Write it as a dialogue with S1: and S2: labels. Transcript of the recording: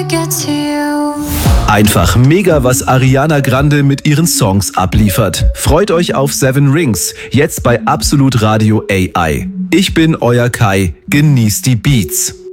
S1: get to you.
S2: Einfach mega, was Ariana Grande mit ihren Songs abliefert. Freut euch auf Seven Rings, jetzt bei Absolut Radio AI. Ich bin euer Kai, genießt die Beats.